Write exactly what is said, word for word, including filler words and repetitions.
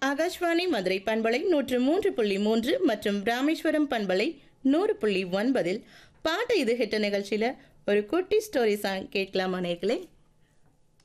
ஆகாஷ்வாணி மதுரை பண்பலை நூற்று மூன்று புள்ளி மூன்று மற்றும் ராமேஸ்வரம் பண்பலை நூறு புள்ளி ஒன்பதில் பாட்டு இது ஹிட் நிகழ்ச்சியில் ஒரு குட்டி ஸ்டோரி சாங் கேட்கலாமா நேர்களே?